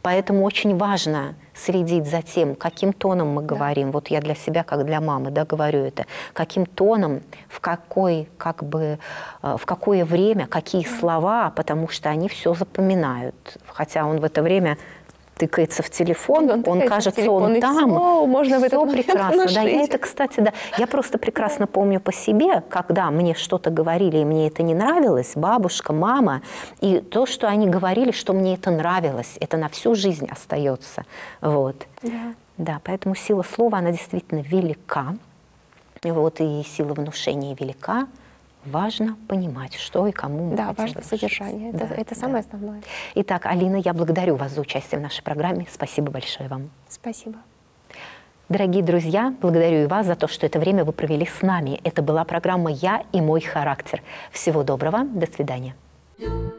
Поэтому очень важно следить за тем, каким тоном мы говорим. Вот я для себя, как для мамы, да, говорю это. Каким тоном, в какое время, какие слова, потому что они все запоминают. Хотя он в это время тыкается в телефон, он кажется, он там, можно все прекрасно. Да, я это, кстати, да, я просто прекрасно помню по себе, когда мне что-то говорили, и мне это не нравилось, бабушка, мама, и то, что они говорили, что мне это нравилось, это на всю жизнь остается. Вот. Да, поэтому сила слова, она действительно велика, вот, и сила внушения велика. Важно понимать, что и кому мы Да, хотим важно содержание. Да, это самое основное. Итак, Алина, я благодарю вас за участие в нашей программе. Спасибо большое вам. Спасибо. Дорогие друзья, благодарю и вас за то, что это время вы провели с нами. Это была программа «Я и мой характер». Всего доброго. До свидания.